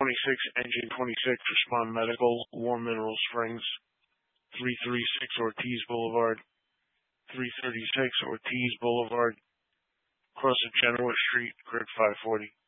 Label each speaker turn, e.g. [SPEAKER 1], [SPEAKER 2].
[SPEAKER 1] Engine 26, Respond Medical, War Mineral Springs, 336 Ortiz Boulevard, 336 Ortiz Boulevard, across the Genoa Street, grid 540.